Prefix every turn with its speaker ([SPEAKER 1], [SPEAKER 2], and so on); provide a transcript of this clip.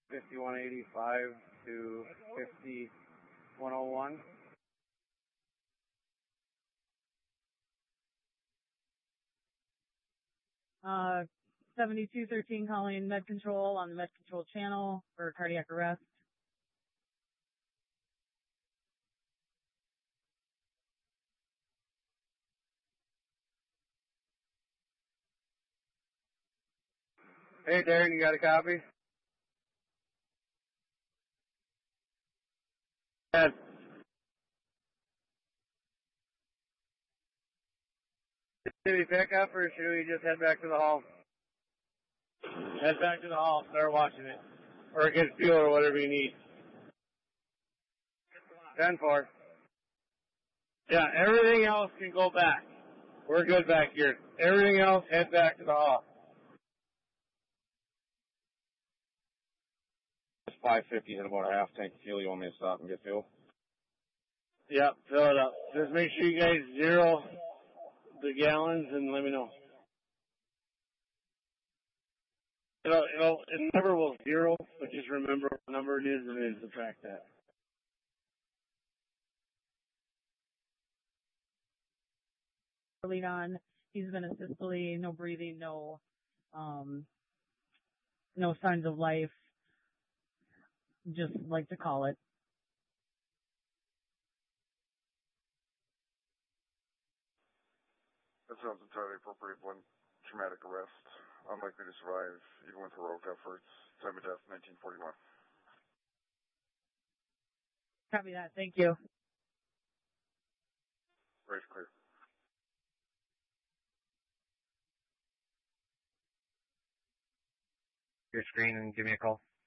[SPEAKER 1] 5185 to 5101.
[SPEAKER 2] Uh, 7213 calling Med Control on the Med Control channel for cardiac arrest.
[SPEAKER 1] Hey, Darren, you got a copy? Yes. Should we pick up or should we just head back to the hall? Head back to the hall, start watching it. Or get fuel or whatever you need. 10-4. Yeah, everything else can go back. We're good back here. Everything else, head back to the hall.
[SPEAKER 3] It's 550 and about a half tank of fuel. You want me to stop and get fuel?
[SPEAKER 1] Yep, fill it up. Just make sure you guys zero the gallons and let me know. It never will zero, but just remember what number it is and then subtract that.
[SPEAKER 2] Lead on. He's been asystole, no breathing, no signs of life. Just like to call it.
[SPEAKER 4] That sounds entirely appropriate. One traumatic arrest, unlikely to survive even with heroic efforts. Time of death, 1941.
[SPEAKER 2] Copy that. Thank you.
[SPEAKER 4] Race clear.
[SPEAKER 3] Your screen and give me a call.